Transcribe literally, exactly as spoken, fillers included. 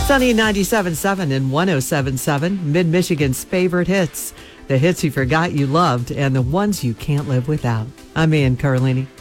Sunny ninety-seven point seven and one oh seven point seven, Mid-Michigan's favorite hits. The hits you forgot you loved and the ones you can't live without. I'm Ann Carlini.